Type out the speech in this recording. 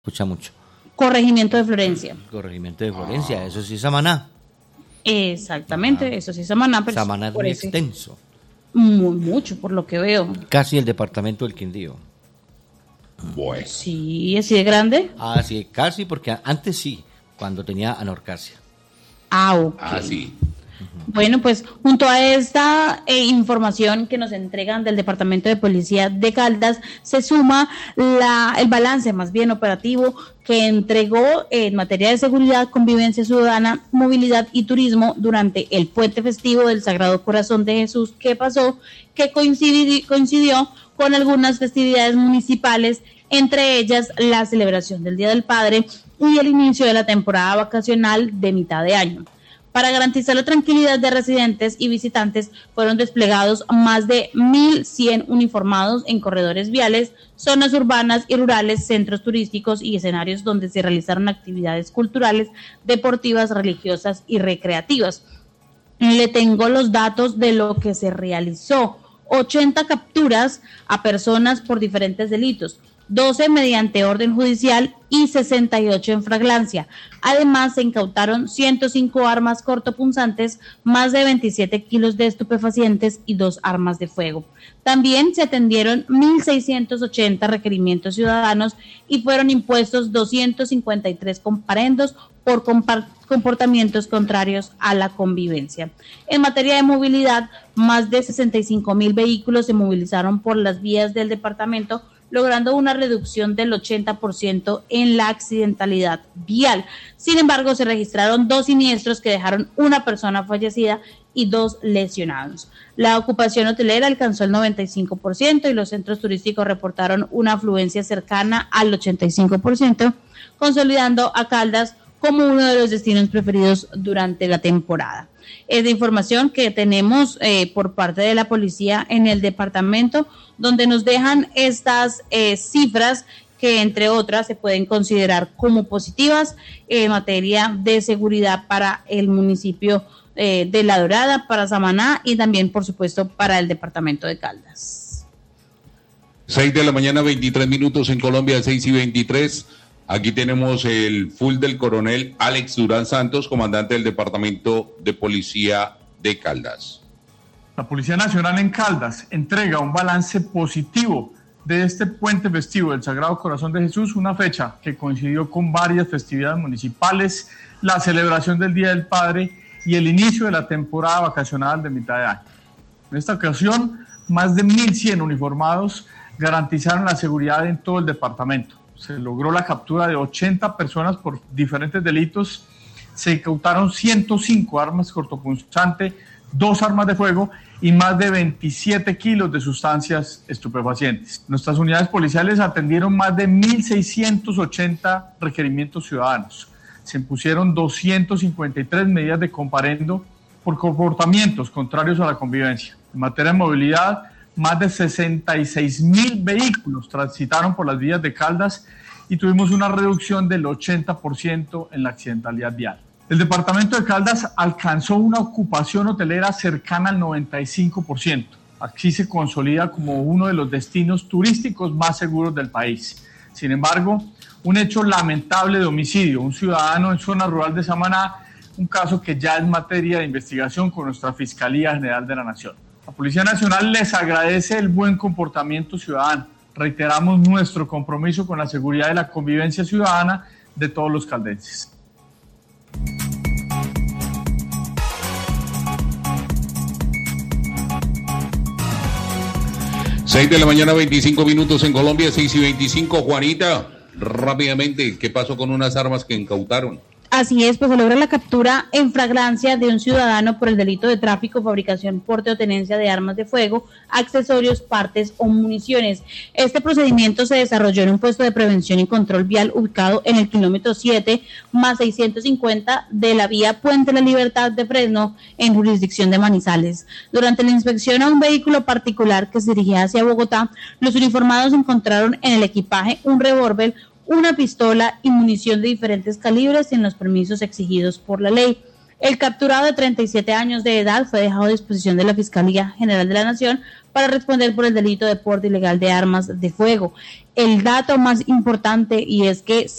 Escucha mucho. Corregimiento de Florencia. Corregimiento de Florencia, eso sí es Samaná. Exactamente, eso sí es Samaná. Pero Samaná es muy extenso. Mucho, por lo que veo. Casi el departamento del Quindío. Bueno. Sí, así de grande. Ah, sí, casi, porque antes sí, cuando tenía anorcasia. Ok. Sí. Bueno, pues junto a esta información que nos entregan del Departamento de Policía de Caldas, se suma el balance más bien operativo que entregó en materia de seguridad, convivencia ciudadana, movilidad y turismo durante el puente festivo del Sagrado Corazón de Jesús que pasó, que coincidió con algunas festividades municipales, entre ellas la celebración del Día del Padre y el inicio de la temporada vacacional de mitad de año. Para garantizar la tranquilidad de residentes y visitantes, fueron desplegados más de 1.100 uniformados en corredores viales, zonas urbanas y rurales, centros turísticos y escenarios donde se realizaron actividades culturales, deportivas, religiosas y recreativas. Le tengo los datos de lo que se realizó: 80 capturas a personas por diferentes delitos, 12 mediante orden judicial y 68 en flagrancia. Además, se incautaron 105 armas cortopunzantes, más de 27 kilos de estupefacientes y 2 armas de fuego. También se atendieron 1.680 requerimientos ciudadanos y fueron impuestos 253 comparendos por comportamientos contrarios a la convivencia. En materia de movilidad, más de 65.000 vehículos se movilizaron por las vías del departamento, logrando una reducción del 80% en la accidentalidad vial. Sin embargo, se registraron 2 siniestros que dejaron una persona fallecida y 2 lesionados. La ocupación hotelera alcanzó el 95% y los centros turísticos reportaron una afluencia cercana al 85%, consolidando a Caldas como uno de los destinos preferidos durante la temporada. Es de información que tenemos por parte de la policía en el departamento, donde nos dejan estas cifras que, entre otras, se pueden considerar como positivas en materia de seguridad para el municipio de La Dorada, para Samaná y también, por supuesto, para el departamento de Caldas. 6 de la mañana, 23 minutos en Colombia, 6:23. Aquí tenemos el full del coronel Alex Durán Santos, comandante del Departamento de Policía de Caldas. La Policía Nacional en Caldas entrega un balance positivo de este puente festivo del Sagrado Corazón de Jesús, una fecha que coincidió con varias festividades municipales, la celebración del Día del Padre y el inicio de la temporada vacacional de mitad de año. En esta ocasión, más de 1.100 uniformados garantizaron la seguridad en todo el departamento. Se logró la captura de 80 personas por diferentes delitos, se incautaron 105 armas cortopunzantes, 2 armas de fuego y más de 27 kilos de sustancias estupefacientes. Nuestras unidades policiales atendieron más de 1.680 requerimientos ciudadanos. Se impusieron 253 medidas de comparendo por comportamientos contrarios a la convivencia. En materia de movilidad, más de 66.000 vehículos transitaron por las vías de Caldas y tuvimos una reducción del 80% en la accidentalidad vial. El departamento de Caldas alcanzó una ocupación hotelera cercana al 95%. Aquí se consolida como uno de los destinos turísticos más seguros del país. Sin embargo, un hecho lamentable de homicidio, un ciudadano en zona rural de Samaná, un caso que ya es materia de investigación con nuestra Fiscalía General de la Nación. La Policía Nacional les agradece el buen comportamiento ciudadano. Reiteramos nuestro compromiso con la seguridad y la convivencia ciudadana de todos los caldenses. 6 de la mañana, 25 minutos en Colombia, 6:25. Juanita, rápidamente, ¿qué pasó con unas armas que incautaron? Así es, pues se logra la captura en flagrancia de un ciudadano por el delito de tráfico, fabricación, porte o tenencia de armas de fuego, accesorios, partes o municiones. Este procedimiento se desarrolló en un puesto de prevención y control vial ubicado en el kilómetro 7 más 650 de la vía Puente La Libertad de Fresno, en jurisdicción de Manizales. Durante la inspección a un vehículo particular que se dirigía hacia Bogotá, los uniformados encontraron en el equipaje un revólver, una pistola y munición de diferentes calibres sin los permisos exigidos por la ley. El capturado de 37 años de edad fue dejado a disposición de la Fiscalía General de la Nación para responder por el delito de porte ilegal de armas de fuego. El dato más importante y es que